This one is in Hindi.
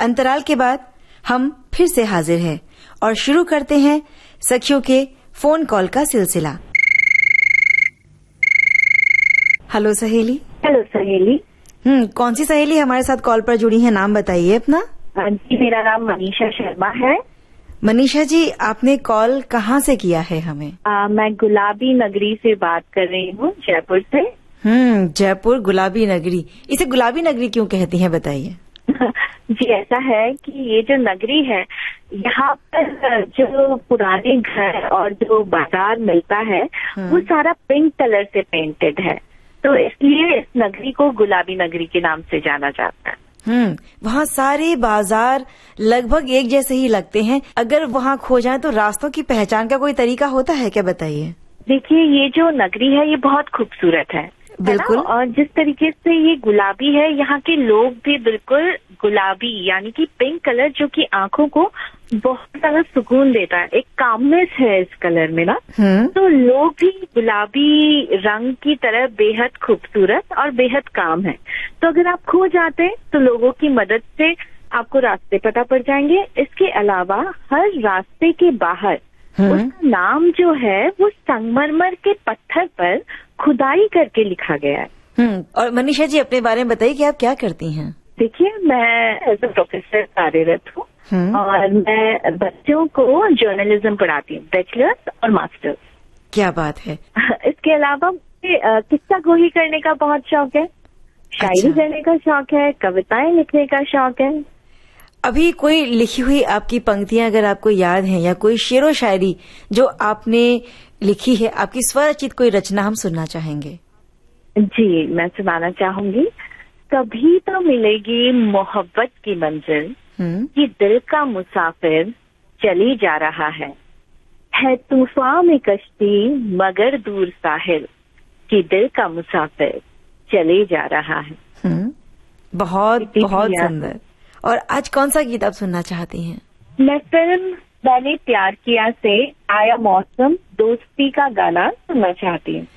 अंतराल के बाद हम फिर से हाजिर हैं और शुरू करते हैं सखियों के फोन कॉल का सिलसिला। हेलो सहेली। हेलो सहेली। कौन सी सहेली हमारे साथ कॉल पर जुड़ी है, नाम बताइए अपना। जी, मेरा नाम मनीषा शर्मा है। मनीषा जी, आपने कॉल कहाँ से किया है हमें? मैं गुलाबी नगरी से बात कर रही हूँ, जयपुर से। जयपुर गुलाबी नगरी, इसे गुलाबी नगरी क्यों कहती हैं, बताइए। जी, ऐसा है कि ये जो नगरी है, यहाँ पर जो पुराने घर और जो बाजार मिलता है वो सारा पिंक कलर से पेंटेड है, तो इसलिए इस नगरी को गुलाबी नगरी के नाम से जाना जाता है। वहाँ सारे बाजार लगभग एक जैसे ही लगते हैं। अगर वहाँ खो जाए तो रास्तों की पहचान का कोई तरीका होता है क्या, बताइए। देखिए, ये जो नगरी है ये बहुत खूबसूरत है, बिल्कुल। और जिस तरीके से ये गुलाबी है, यहाँ के लोग भी बिल्कुल गुलाबी यानी कि पिंक कलर, जो कि आंखों को बहुत ज्यादा सुकून देता है। एक कामनेस है इस कलर में ना। तो लोग भी गुलाबी रंग की तरह बेहद खूबसूरत और बेहद काम है। तो अगर आप खो जाते हैं तो लोगों की मदद से आपको रास्ते पता पड़ जाएंगे। इसके अलावा हर रास्ते के बाहर उसका नाम जो है वो संगमरमर के पत्थर पर खुदाई करके लिखा गया है। और मनीषा जी, अपने बारे में बताइए कि आप क्या करती हैं? देखिए, मैं एज अ प्रोफेसर कार्यरत हूँ और मैं बच्चों को जर्नलिज्म पढ़ाती हूँ, बैचलर्स और मास्टर्स। क्या बात है। इसके अलावा मुझे किस्सा गोही करने का बहुत शौक है, शायरी करने का शौक है, कविताएं लिखने का शौक है। अभी कोई लिखी हुई आपकी पंक्तियां अगर आपको याद हैं, या कोई शेरो शायरी जो आपने लिखी है, आपकी स्वरचित कोई रचना हम सुनना चाहेंगे। जी, मैं सुनाना चाहूंगी। कभी तो मिलेगी मोहब्बत की मंजिल, ये दिल का मुसाफिर चली जा रहा है तूफान में कश्ती मगर दूर साहिल, कि दिल का मुसाफिर चले जा रहा है। बहुत बहुत सुंदर। और आज कौन सा गीत आप सुनना चाहती हैं? मैं मैंने प्यार किया से आया मौसम दोस्ती का गाना सुनना चाहती हूँ।